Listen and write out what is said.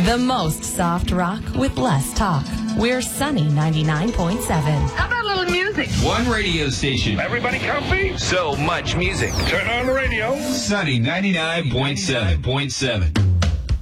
The most soft rock with less talk. We're Sunny 99.7. How about a little music? One radio station. Everybody comfy? So much music. Turn on the radio. Sunny 99.7.